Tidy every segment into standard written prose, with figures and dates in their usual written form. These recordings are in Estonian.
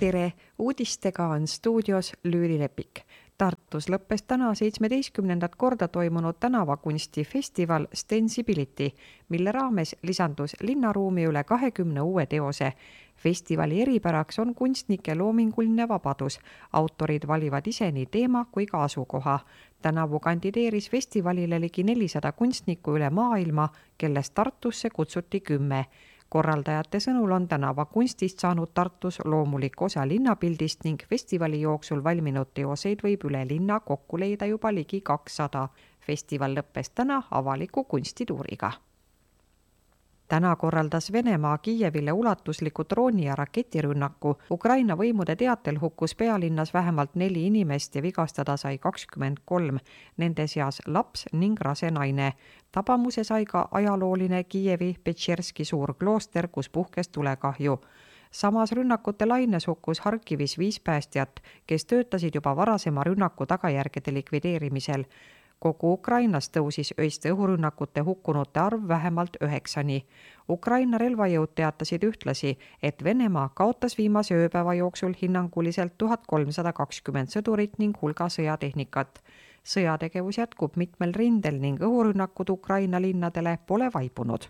Tere! Uudistega on stuudios Lüüli Lepik. Tartus lõppes täna 17. korda toimunud tänavakunstifestival Stensibility, mille raames lisandus linnaruumi üle 20 uue teose. Festivali eripäraks on kunstnike loominguline vabadus. Autorid valivad ise nii teema kui ka asukoha. Tänavu kandideeris festivalile ligi 400 kunstnikku üle maailma, kellest Tartusse kutsuti 10. Korraldajate sõnul on tänavakunstist saanud Tartus loomulik osa linnapildist ning festivali jooksul valminud teoseid võib üle linna kokku leida juba ligi 200. Festival lõppes täna avaliku kunstituuriga. Täna korraldas Venemaa Kiievile ulatusliku drooni- ja raketirünnaku. Ukraina võimude teatel hukkus pealinnas vähemalt 4 inimest ja vigastada sai 23, nende seas laps ning rase naine. Tabamuse sai ka ajalooline Kiievi Petšerski suur klooster, kus puhkes tulekahju. Samas rünnakute laines hukkus Harkivis 5 päästjat, kes töötasid juba varasema rünnaku tagajärgede likvideerimisel. Kogu Ukrainas tõusis öiste õhurünnakute hukkunute arv vähemalt 9-ni. Ukraina relvajõud teatasid ühtlasi, et Venemaa kaotas viimase ööpäeva jooksul hinnanguliselt 1320 sõdurit ning hulga sõjatehnikat. Sõjategevus jätkub mitmel rindel ning õhurünnakud Ukraina linnadele pole vaibunud.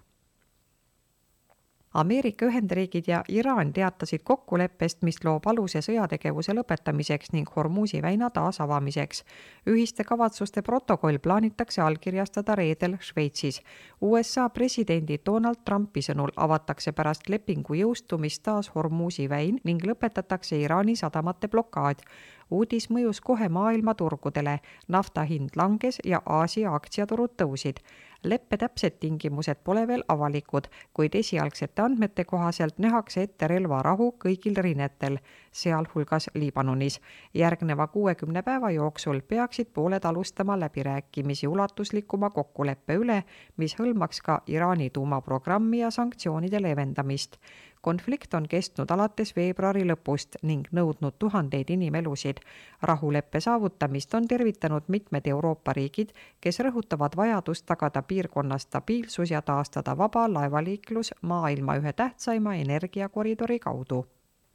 Ameerika Ühendriigid ja Iraan teatasid kokkuleppest, mis loob aluse sõjategevuse lõpetamiseks ning Hormuzi väina taasavamiseks. Ühiste kavatsuste protokoll plaanitakse allkirjastada reedel Šveitsis. USA presidendi Donald Trumpi sõnul avatakse pärast lepingu jõustumist taas Hormuzi väin ning lõpetatakse Iraani sadamate blokaad. Uudis mõjus kohe maailma turgudele, nafta hind langes ja Aasia aktsiaturud tõusid. Leppe täpsed tingimused pole veel avalikud, kuid esialgsete andmete kohaselt nähakse ette relvarahu kõigil rinnetel, sealhulgas Liibanonis. Järgneva 60 päeva jooksul peaksid pooled alustama läbirääkimisi ulatuslikuma kokkuleppe üle, mis hõlmaks ka Iraani tuumaprogrammi ja sanktsioonide leevendamist. Konflikt on kestnud alates veebruari lõpust ning nõudnud tuhandeid inimelusid. Rahuleppe saavutamist on tervitanud mitmed Euroopa riigid, kes rõhutavad vajadust tagada piirkonna stabiilsus ja taastada vaba laevaliiklus maailma ühe tähtsaima energiakoridori kaudu.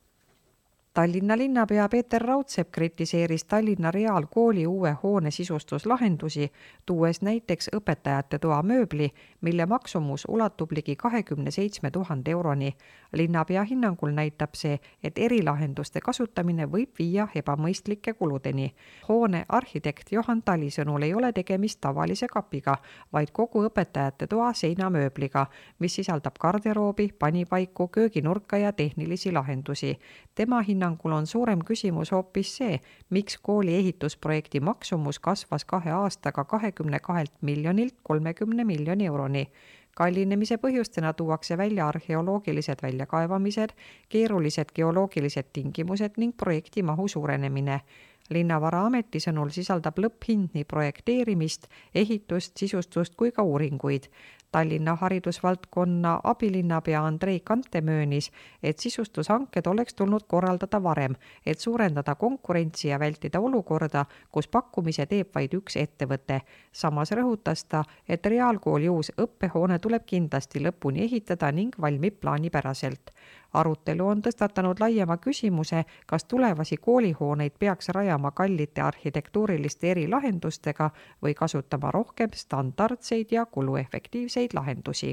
Tallinna linnapea Peeter Raudsepp kritiseeris Tallinna Reaalkooli uue hoone sisustuslahendusi, tuues näiteks õpetajate toa mööbli, mille maksumus ulatub ligi 27 000 euroni. Linnapea hinnangul näitab see, et erilahenduste kasutamine võib viia ebamõistlike kuludeni. Hoone arhitekt Johan Tali sõnul ei ole tegemist tavalise kapiga, vaid kogu õpetajate toa seinamööbliga, mis sisaldab garderoobi, panipaiku, kööginurka ja tehnilisi lahendusi. Tema hinnangul on suurem küsimus hoopis see, miks kooli ehitusprojekti maksumus kasvas 2 aastaga 22 miljonilt 30 miljoni euroni. Kallinemise põhjustena tuuakse välja arheoloogilised väljakaevamised, keerulised geoloogilised tingimused ning projekti mahu suurenemine. Linnavaraameti sõnul sisaldab lõpphind nii projekteerimist, ehitust, sisustust kui ka uuringuid. Tallinna haridusvaldkonna abilinnapea Andrei Kante möönis, et sisustushanked oleks tulnud korraldada varem, et suurendada konkurentsi ja vältida olukorda, kus pakkumise teeb vaid üks ettevõte. Samas rõhutas ta, et Reaalkooli uus õppehoone tuleb kindlasti lõpuni ehitada ning valmib plaanipäraselt. Arutelu on tõstatanud laiema küsimuse, kas tulevasi koolihooneid peaks rajama kallite arhitektuuriliste erilahendustega või kasutama rohkem standardseid ja kuluefektiivseid lahendusi.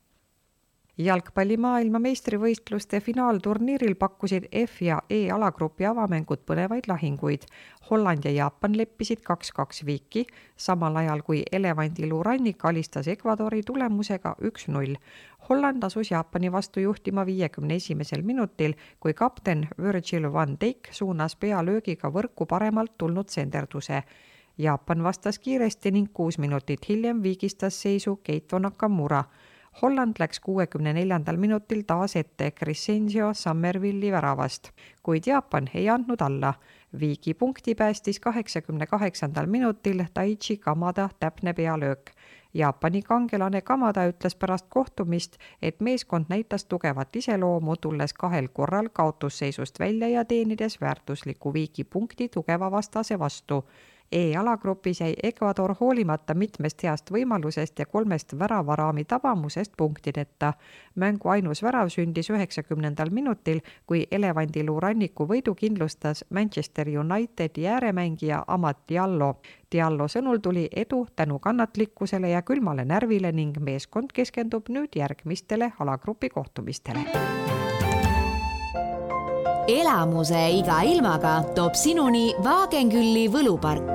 Jalgpalli maailma meistrivõistluste finaalturniiril pakkusid F ja E alagrupi avamängud põnevaid lahinguid. Holland ja Jaapan leppisid 2-2 viiki, samal ajal kui Elevandiluu rannik alistas Ecuadori tulemusega 1-0. Holland asus Jaapani vastu juhtima 51. minutil, kui kapten Virgil van Dijk suunas pealöögiga võrku paremalt tulnud senderduse. Jaapan vastas kiiresti ning 6 minutit hiljem viigistas seisu Keito Nakamura. Holland läks 64. minutil taas ette Crescencio Summervilli väravast, kuid Jaapan ei andnud alla. Viigi punkti päästis 88. minutil Taichi Kamada täpne pealöök. Jaapani kangelane Kamada ütles pärast kohtumist, et meeskond näitas tugevat iseloomu, tulles 2 korral kaotusseisust välja ja teenides väärtusliku viigi punkti tugeva vastase vastu. E-alagrupis jäi Ecuador hoolimata mitmest heast võimalusest ja 3 väravaraami tabamusest punktideta. Mängu ainus värav sündis 90. minutil, kui Elevandiluu ranniku võidu kindlustas Manchester Unitedi ääremängija Amad Diallo. Diallo sõnul tuli edu tänu kannatlikkusele ja külmale närvile ning meeskond keskendub nüüd järgmistele alagrupi kohtumistele. Elamuse iga ilmaga toob sinuni Wagenkülli võlupark.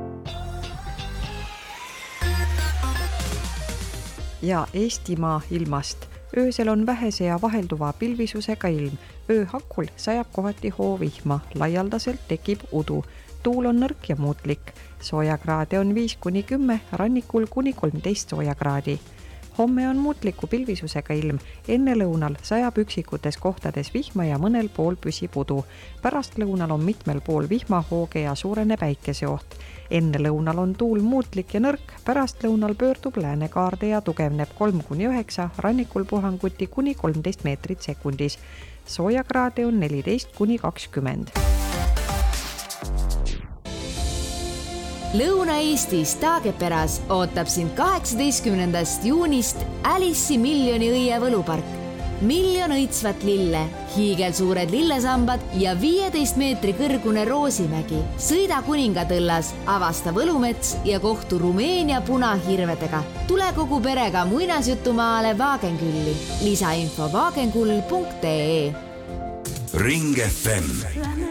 Ja Eestimaa ilmast. Öösel on vähese ja vahelduva pilvisusega ilm. Ööhakul sajab kohati hoovihma, laialdaselt tekib udu. Tuul on nõrk ja muutlik. Soojakraade on 5-10, rannikul kuni 13 soojakraadi. Homme on muutliku pilvisusega ilm. Enne lõunal sajab üksikutes kohtades vihma ja mõnel pool püsib udu. Pärast lõunal on mitmel pool vihmahooge ja suurene päikeseoht. Enne lõunal on tuul muutlik ja nõrk. Pärast lõunal pöördub läänekaarde ja tugevneb 3-9, rannikul puhanguti kuni 13 meetrit sekundis. Soojakraade on 14-20. Lõuna-Eestis Taageperas ootab sind 18. juunist Alice'i miljoni õie võlupark. 1 miljon õitsvat lille, hiigelsuured lillesambad ja 15 meetri kõrgune Roosimägi. Sõida Kuningatõllas, avasta Võlumets ja kohtu Rumeenia punahirvedega. Tule kogu perega muinasjutumaale Wagenkülli. Lisainfo wagenkull.ee. Ring FM.